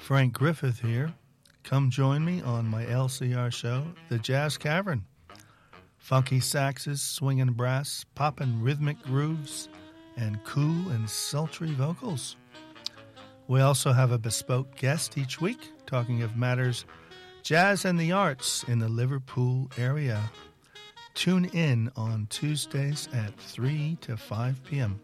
Frank Griffith here. Come join me on my LCR show, The Jazz Cavern. Funky saxes, swinging brass, popping rhythmic grooves, and cool and sultry vocals. We also have a bespoke guest each week talking of matters jazz and the arts in the Liverpool area. Tune in on Tuesdays at 3 to 5 p.m.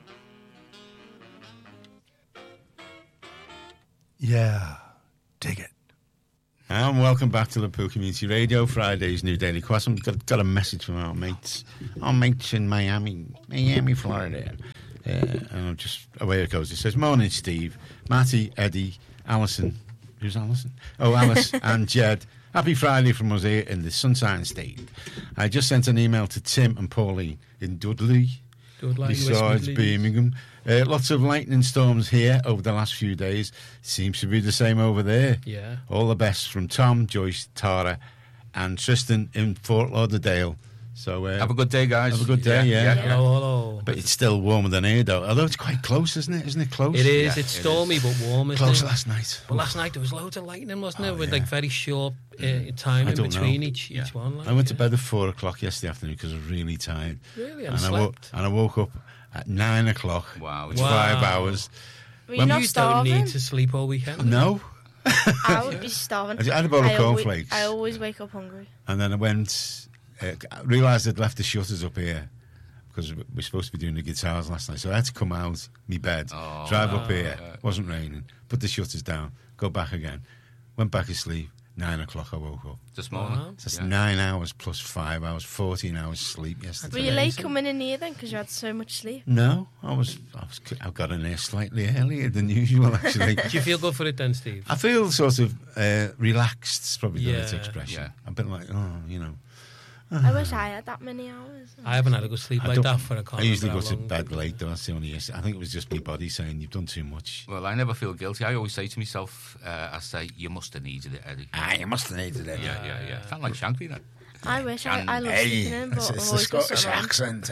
Yeah, dig it. And welcome back to Liverpool Community Radio, Friday's New Daily Quest. We've got a message from our mates in Miami, Florida. And away it goes. It says, "Morning, Steve, Matty, Eddie, Alison." Who's Alison? Oh, Alice and Jed. Happy Friday from us here in the Sunshine State. I just sent an email to Tim and Pauline in Dudley. Besides Birmingham. Lots of lightning storms here over the last few days. Seems to be the same over there. Yeah. All the best from Tom, Joyce, Tara, and Tristan in Fort Lauderdale. So have a good day, guys. Have a good day, yeah. Hello. But it's still warmer than here, though. Although it's quite close, isn't it? Isn't it close? It is. It's stormy but warm, isn't close it? last night. Well, last night there was loads of lightning, wasn't it? With like very short time in between each one. Like, I went to bed at 4 o'clock yesterday afternoon because I was really tired. Really? And I woke up at 9 o'clock. Wow. Which 5 hours. Were you not starving? Don't need to sleep all weekend. No. I would be starving. I had a bowl of cornflakes. I always wake up hungry. And then I went... I realised I'd left the shutters up here because we're supposed to be doing the guitars last night. So I had to come out my bed, drive up here. Wasn't raining. Put the shutters down. Go back again. Went back asleep. 9 o'clock I woke up. This morning. So that's 9 hours plus 5 hours, 14 hours sleep yesterday. Were you late coming in here then because you had so much sleep? No, I got in here slightly earlier than usual, actually. Do you feel good for it then, Steve? I feel sort of relaxed, is probably the right expression. Yeah. A bit like, I wish I had that many hours. I haven't had a good sleep like that for a couple. I usually go to bed late, though. That's the only issue. I think it was just my body saying, you've done too much. Well, I never feel guilty. I always say to myself, you must have needed it, Eddie. You must have needed it. Yeah. Sound like Shankly, then. I wish I love sleeping in, but it's the Scottish accent,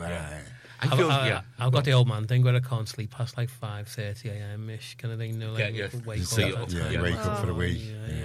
I've got the old man thing where I can't sleep past like 5:30 a.m.-ish kind of thing. Wake up for a week.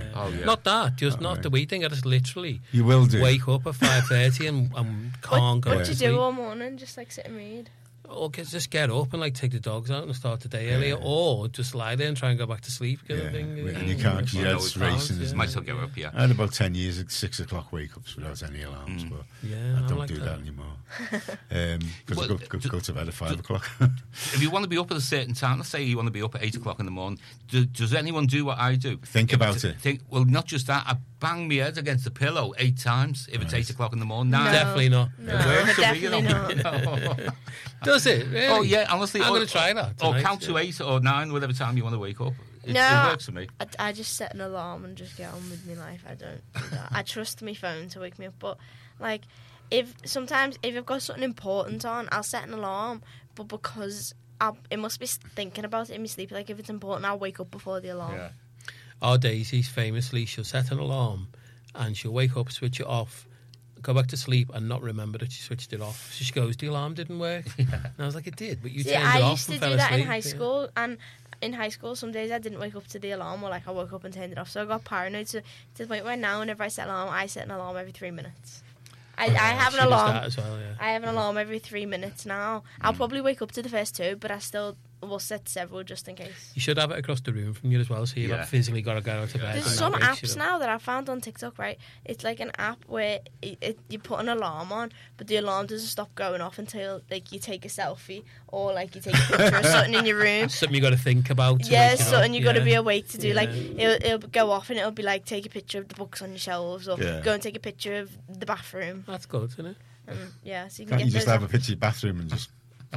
Not that, just not the wee thing. I just literally you will do. Wake up at 5:30 and can't go to sleep. What do you do all morning? Just like sit and read? Or just get up and like take the dogs out and start the day earlier, or just lie there and try and go back to sleep kind of thing. And you can't, it's racing. Might still get up, I had about 10 years at 6 o'clock wake-ups without any alarms, but I don't do that anymore. Because I go to bed at 5 o'clock. If you want to be up at a certain time, let's say you want to be up at 8 o'clock in the morning, does anyone do what I do? Think about it. Well, not just that, I bang my head against the pillow 8 times if it's 8 o'clock in the morning. No, definitely not. No, definitely not. Does it? Really? Oh, yeah, honestly. I'm going to try that tonight, or count to 8 or 9, whatever time you want to wake up. It works for me. I just set an alarm and just get on with my life. I don't do that. I trust my phone to wake me up. But, like, if I've got something important on, I'll set an alarm. But because it must be thinking about it in my sleep. Like, if it's important, I'll wake up before the alarm. Yeah. Our Daisy, famously, she'll set an alarm and she'll wake up, switch it off, go back to sleep and not remember that she switched it off. So she goes, the alarm didn't work. And I was like, it did, but you turned it off. I used to do that in high school, yeah. and in high school, some days I didn't wake up to the alarm, or like I woke up and turned it off. So I got paranoid to the point where now, whenever I set an alarm, I set an alarm every 3 minutes. I have an alarm. As well, yeah. I have an alarm every 3 minutes now. I'll probably wake up to the first 2, but I still will set several just in case. You should have it across the room from you as well, so you've physically got to go out of bed. There's some apps now that I found on TikTok, right? It's like an app where you put an alarm on, but the alarm doesn't stop going off until like you take a selfie or like you take a picture of something in your room. Something you got to think about. Yeah, something you got to be awake to do. Like it'll go off and it'll be like take a picture of the books on your shelves or go and take a picture of the bathroom. That's good, isn't it? So you Can't get you just have a picture of your bathroom and just...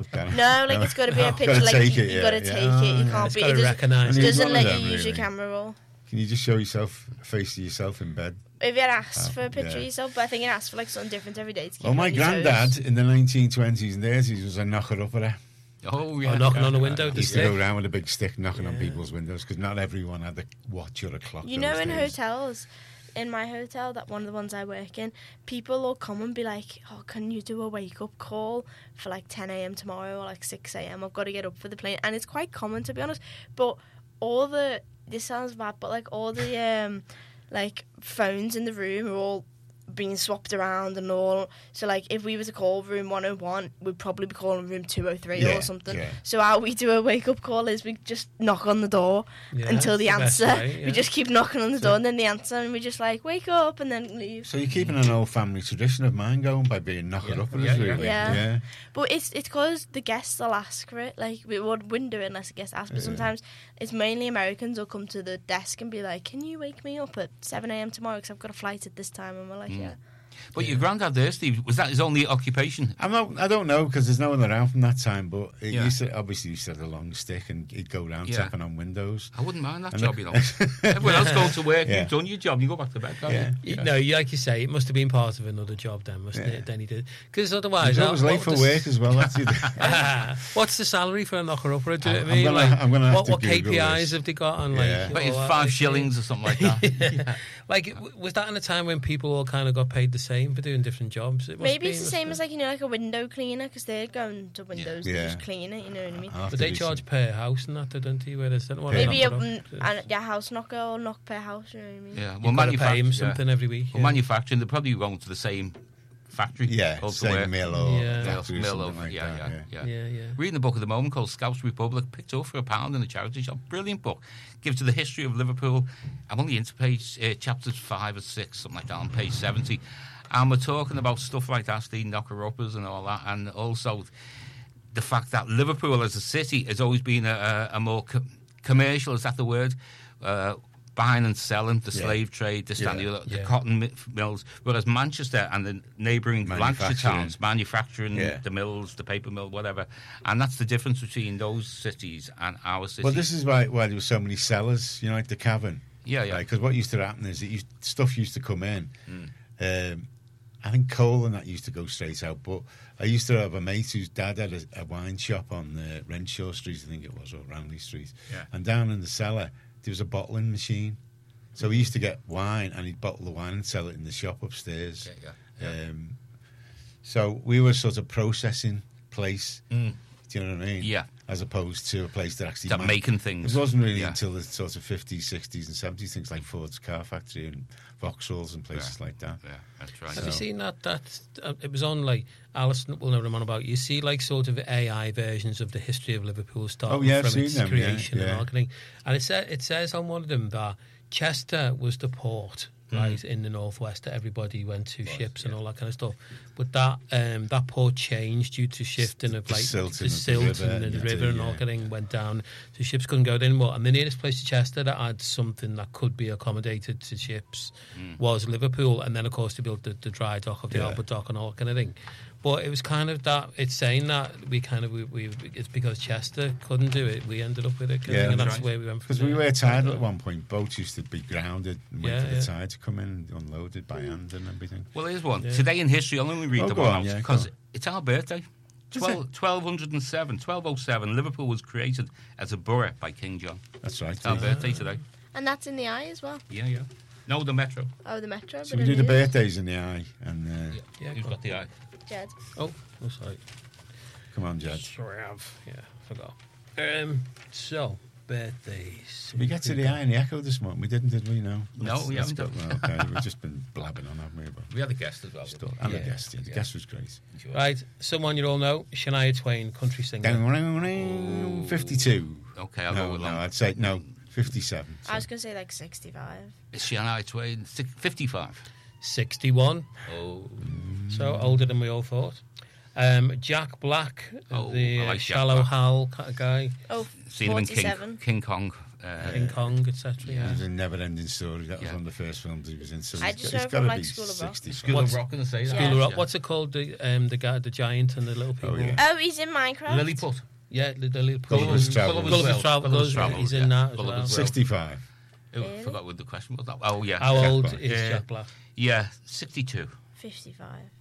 No, like it's got to be a picture. Like you got to take it. You can't be. It doesn't let you use your camera roll. Can you just show yourself a face of yourself in bed? If it asks for a picture of yourself, but I think it asks for like something different every day. Well, my granddad in the 1920s and 30s was a knocker-upper. Oh, yeah. Knocking on a window. He used to go around with a big stick knocking on people's windows because not everyone had a watch or a clock. You know, in hotels, in my hotel, that one of the ones I work in, people will come and be like, oh, can you do a wake-up call for like 10 a.m. tomorrow or like 6 a.m.? I've got to get up for the plane. And it's quite common, to be honest. But all the, this sounds bad, but like all the like phones in the room are all being swapped around and all. So like if we were to call room 101, we'd probably be calling room 203 or something. Yeah. So how we do a wake up call is we just knock on the door until the that's the answer. best way, yeah. We just keep knocking on the door and then the answer, and we just like wake up and then leave. So you're keeping an old family tradition of mine going by being knocker uppers, really. Yeah. But it's because the guests will ask for it. Like we wouldn't do it unless the guest asked. But sometimes it's mainly Americans will come to the desk and be like, "Can you wake me up at 7 a.m. tomorrow? Because I've got a flight at this time." And we're like, "Yeah." But your granddad there, Steve, was that his only occupation? I don't know, because there's no one around from that time, but it Yeah. used to have a long stick and he'd go around tapping on windows. I wouldn't mind that job, you know. Everyone else going to work, Yeah. you've done your job, you go back to bed, can't you? No, like you say, it must have been part of another job then, mustn't it? Then he did. Because otherwise... He's always late for work as well. That's what's the salary for a knocker-upper? Do you know what I I'm mean? gonna have to what Google KPIs this. have they got on? Yeah. But it's all that, 5 like, shillings or something like that. Like, was that in a time when people all kind of got paid the same for doing different jobs? It must Maybe be, it's the same as like like a window cleaner, because they're going to windows and Yeah. just clean it. You know what I mean? But they charge per house and that, don't they? Whereas that one Maybe a knocker-up, yeah, house knocker or knock per house. You know what I mean? Yeah, you've got to pay him something every week. Well, manufacturing, they're probably going to the same factory. Yeah, all to same work. mill or Yeah. factory or Mill something of- like that. Yeah. Reading a book at the moment called Scouts Republic, picked up for £1 in a charity shop. Brilliant book. Gives you the history of Liverpool. I'm only into chapters 5 or 6, something like that, on page 70. And we're talking about stuff like that, Steve, knocker-uppers and all that, and also the fact that Liverpool as a city has always been a more commercial, is that the word? Buying and selling, the slave trade, the cotton mills, whereas Manchester and the neighbouring Lancashire towns, manufacturing, the mills, the paper mill, whatever. And that's the difference between those cities and our city. Well, this is why there were so many sellers, like the Cavern. Yeah. Because what used to happen is stuff used to come in. I think coal and that used to go straight out, but I used to have a mate whose dad had a wine shop on Renshaw Street, I think it was, or Ranelagh Street. Yeah. And down in the cellar, there was a bottling machine. So he used to get wine and he'd bottle the wine and sell it in the shop upstairs. Yeah. So we were sort of processing place. Do you know what I mean? Yeah. As opposed to a place that actually... making things. It wasn't really until the sort of 50s, 60s and 70s, things like Ford's Car Factory and Vauxhalls and places like that. Yeah, that's right. Have you seen that? It was on, like, Alison will know what I'm on about. You see, like, sort of AI versions of the history of Liverpool starting I've from seen its them, creation and yeah. marketing. And it says on one of them that Chester was the port, right, in the northwest that everybody went to, ships and all that kind of stuff. But that port changed due to shifting of like the silt and the river and all getting went down, so ships couldn't go there anymore. And the nearest place to Chester that had something that could be accommodated to ships was Liverpool. And then of course they built the dry dock of the Albert Dock and all that kind of thing. But it was kind of that. It's saying that we it's because Chester couldn't do it. We ended up with it, and that's where we went. Because we were tired at one point. Boats used to be grounded and wait for the tide to come in, unloaded by hand and everything. Well, here's one. Today in history, I'll only read the one out because it's our birthday. 1207, Liverpool was created as a borough by King John. That's right. It's our birthday today. And that's in the eye as well. Yeah. No, the Metro. Oh, the Metro. So we do the birthdays in the eye. And Who's got the eye? Jed. Oh, sorry. Come on, Jed. Sorry, forgot. So, birthdays. Did we get to the eye and the echo this morning? We didn't, did we? No. We haven't. Okay, we've just been blabbing on, haven't we? But We had a guest as well. and the guest. The guest was great. Right, someone you all know, Shania Twain, country singer. 52. Okay, I'll go with that. I'd say 57. So. I was going to say like 65. Is Shania Twain 55? 61. Oh. So older than we all thought. Jack Black, I the like Jack Shallow Black. Hal kind of guy. Oh, Seen him in 47. King Kong. King Kong, etc. It was a never-ending story. That was one of the first films he was in. So I he's just got know to from, be like, School of Rock. 60. School of Rock, gonna say that. School of Rock. What's it called? The guy, the giant, and the little people. yeah. Oh, he's in Minecraft. Lilliput. Yeah, the little Gulliver's Travels. Gulliver's Travels. He's in that as well. Gulliver's 65. I forgot what the question was. Oh, yeah. How Jack old Black. is Jack Black? Yeah, 62. 55.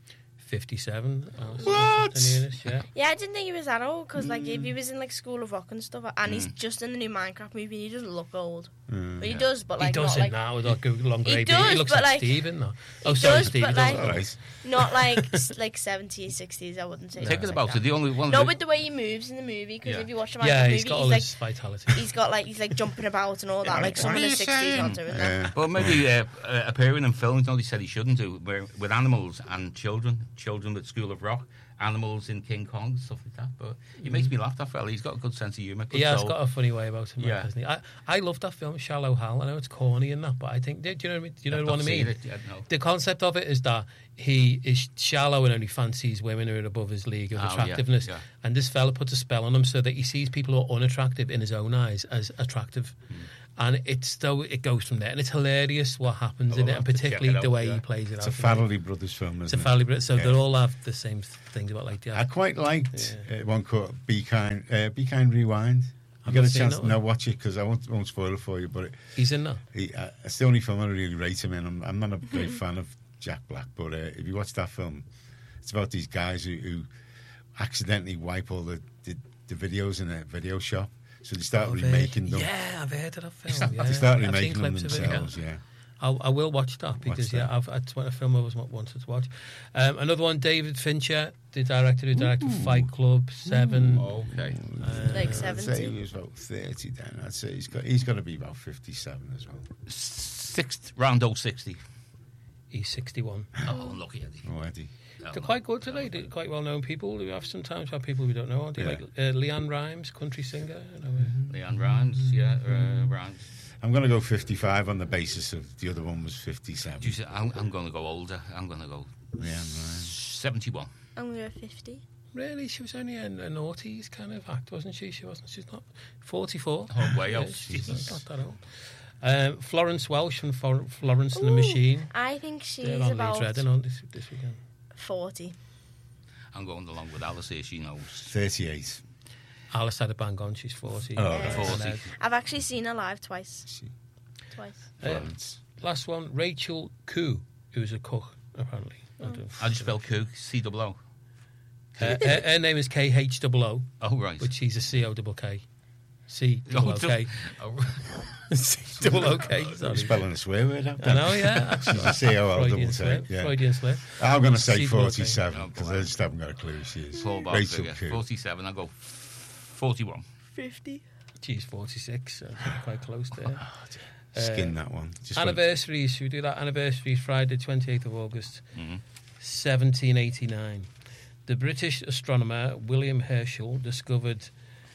57. What? Yeah. Yeah, I didn't think he was that old because, like, if he was in like School of Rock and stuff, and he's just in the new Minecraft movie, he doesn't look old. But he does, but like He does not it like now with like a long grey beard. does, He looks but, like like, Steve in that. he Oh, sorry, does, Steve. but, He does like, look All right. not like 70s, 60s. I wouldn't say. Thinking things about like it, the only one. no, of but the way he moves in the movie, because Yeah. if you watch the yeah, Minecraft he's movie, got all he's like his vitality. he's like jumping about and all that, like some of the 60s not doing that. Yeah. Well, maybe appearing in films, no, they said he shouldn't do, with animals and children with School of Rock, animals in King Kong, stuff like that. But he makes me laugh, that fella. He's got a good sense of humour. He has got a funny way about him, Yeah. hasn't he? I love that film, Shallow Hal. I know it's corny and that, but I think, do you know what I mean? Do you know what I mean? The concept of it is that he is shallow and only fancies women who are above his league of Oh, yeah, attractiveness. yeah. And this fella puts a spell on him so that he sees people who are unattractive in his own eyes as attractive. And it goes from there. And it's hilarious what happens in it, and have to check particularly it the out, way yeah. he plays it It's out. a Farrelly Brothers film, It's a isn't it? family, so Yeah. they all have the same things about, like, I quite liked one called Be Kind Rewind. You I've get not a seen chance that to now one. watch it because I won't spoil it for you. But he's in that. it's the only film I really rate him in. I'm not a great fan of Jack Black, but if you watch that film, it's about these guys who accidentally wipe all the videos in a video shop. So they start remaking them. Yeah, I've heard of that film. Yeah. They start I've seen remaking them clips of it, themselves, yeah. I will watch that because Watch it's a film I always wanted to watch. Another one, David Fincher, the director who directed Fight Club, Seven. Okay. Like I'd say 70. he was about 30 then. I'd say he's got to be about 57 as well. Sixth round 060. He's 61. Oh, lucky Eddie. Oh, Eddie. They're quite good today. They're quite well-known people. We have sometimes have people we don't know. Aren't they? Yeah. Like Leanne Rhymes, country singer. You know, Leon Rhymes, yeah, Rhymes. I'm going to go 55 on the basis of the other one was 57. Do you say, I'm going to go older. I'm going to go Yeah, right. 71. I'm gonna go 50. really, she was only a noughties kind of act, wasn't she? She's not 44. Oh, way Yeah, out. she's Jesus. not that old. Florence Welsh from Florence and the Machine. I think she's They're on about Leeds Reading on this weekend. 40. I'm going along with Alice here. She knows. 38. Alice had a bang on. She's 40. Oh, Yeah. 40. I've actually seen her live twice. She- Twice. Florence. Last one, Rachel Koo, who's a cook, apparently. I don't- How do you spell Cook? C-double-O. her name is KHOO, Oh, right. but she's a COKK. C-O-O-K. Oh, C-O-O-K. You're Sorry. spelling a swear word out I there. know, yeah. Actually, C-O-O double Freudian T, slip. yeah. Freudian slip. I'm going to say C-double-O-K. 47 because I just haven't got a clue who she is. Paul Bob Rachel figure. Koo. 47. I'll go 41. 50. She's 46, so quite close there. Skin that one. Just went- Anniversaries, should we do that? Anniversaries, Friday, 28th of August, Mhm. 1789. The British astronomer William Herschel discovered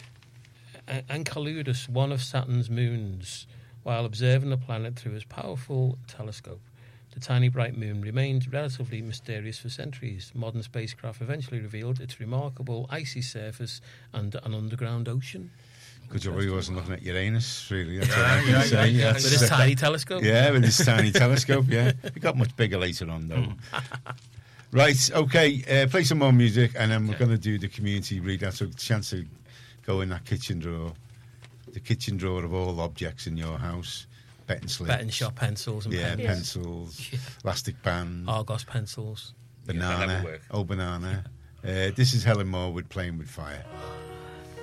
Enceladus, one of Saturn's moons, while observing the planet through his powerful telescope. The tiny bright moon remained relatively mysterious for centuries. Modern spacecraft eventually revealed its remarkable icy surface and an underground ocean. Good job he wasn't looking at Uranus, really. That's what I can say. yeah. That's- With his tiny telescope. Yeah, with his tiny telescope, yeah. It got much bigger later on, though. Right, okay, play some more music, and then we're going to do the community readout. So, chance to go in that kitchen drawer, the kitchen drawer of all objects in your house, betting slips. Betting shop pencils and Yeah, pens. pencils, elastic bands, Argos pencils. that banana, never work. banana. This is Helen Moore with Playing with Fire.